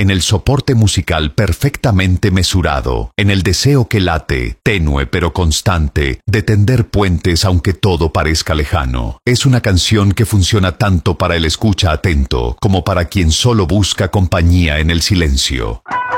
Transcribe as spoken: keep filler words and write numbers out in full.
en el soporte musical perfectamente mesurado, en el deseo que late, tenue pero constante, de tender puentes aunque todo parezca lejano. Es una canción que funciona tanto para el escucha atento como para quien solo busca compañía en el silencio.